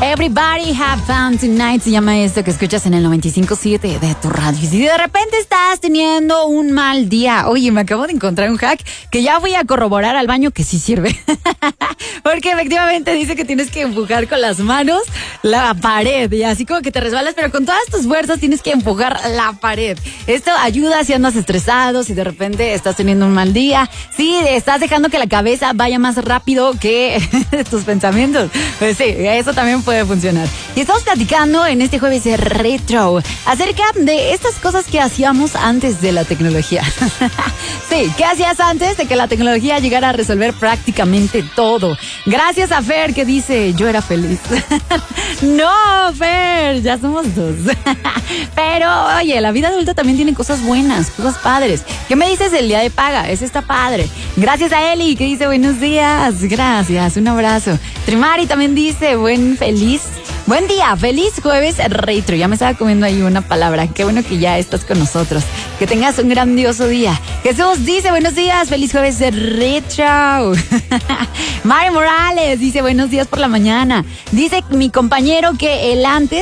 Everybody have fun tonight se llama esto que escuchas en el 95.7 de tu radio. Y si de repente estás teniendo un mal día, oye, me acabo de encontrar un hack que ya voy a corroborar al baño que sí sirve. Porque efectivamente dice que tienes que empujar con las manos la pared y así como que te resbalas, pero con todas tus fuerzas tienes que empujar la pared. Esto ayuda si andas estresado, si de repente estás teniendo un mal día, si estás dejando que la cabeza vaya más rápido que tus pensamientos. Pues sí, eso también puede funcionar. Y estamos platicando en este jueves retro acerca de estas cosas que hacíamos antes de la tecnología. Sí, ¿qué hacías antes de que la tecnología llegara a resolver prácticamente todo? Gracias a Fer que dice, yo era feliz. No, Fer, ya somos dos. Pero, oye, la vida adulta también tiene cosas buenas, cosas padres. ¿Qué me dices del día de paga? Ese está padre. Gracias a Eli que dice, buenos días. Gracias, un abrazo. Trimari también dice, buen día, feliz jueves retro. Ya me estaba comiendo ahí una palabra. Qué bueno que ya estás con nosotros. Que tengas un grandioso día. Jesús dice, buenos días, feliz jueves retro. Mari Morales dice, buenos días por la mañana. Dice mi compañero que él antes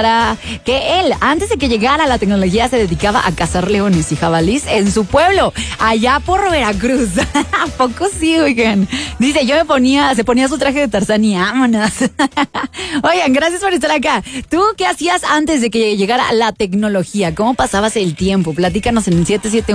de que llegara la tecnología se dedicaba a cazar leones y jabalís en su pueblo, allá por Veracruz. ¿A poco sí, oigan? Dice, se ponía su traje de Tarzán y vámonos. Oigan, gracias por estar acá. ¿Tú qué hacías antes de que llegara la tecnología? ¿Cómo pasabas el tiempo? Platícanos en el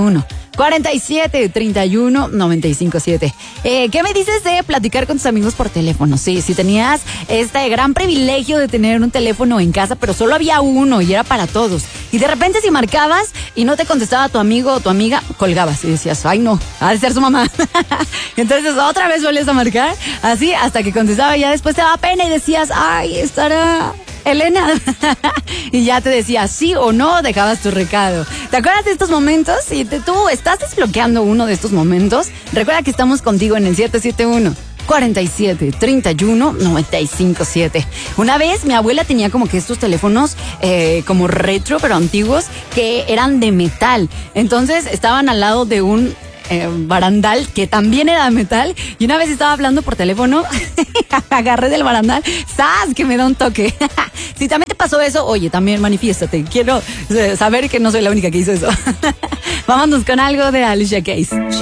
771-4731-957. ¿Qué me dices de platicar con tus amigos por teléfono? Sí, si tenías este gran privilegio de tener un teléfono en casa, pero solo había uno y era para todos. Y de repente si marcabas y no te contestaba tu amigo o tu amiga, colgabas y decías, ay no, ha de ser su mamá. Entonces otra vez volvías a marcar, así hasta que contestaba y ya después te daba pena y decías, ay, estará Elena. Y ya te decía sí o no, dejabas tu recado. ¿Te acuerdas de estos momentos? Si tú estás desbloqueando uno de estos momentos, recuerda que estamos contigo en el 771-4731-957. Una vez mi abuela tenía como que estos teléfonos como retro, pero antiguos, que eran de metal. Entonces estaban al lado de un barandal que también era de metal, y una vez estaba hablando por teléfono, agarré del barandal, ¡zas! Que me da un toque. Si también te pasó eso, oye, también manifiéstate. Quiero saber que no soy la única que hizo eso. Vámonos con algo de Alicia Keys.